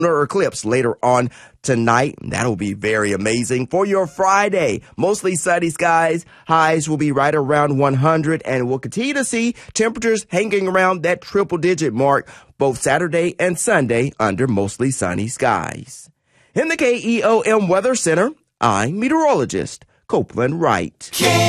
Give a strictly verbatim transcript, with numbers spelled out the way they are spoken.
lunar eclipse later on tonight. That'll be very amazing. For your Friday, mostly sunny skies. Highs will be right around one hundred, and we'll continue to see temperatures hanging around that triple-digit mark both Saturday and Sunday under mostly sunny skies. In the K E O M Weather Center, I'm meteorologist Copeland Wright.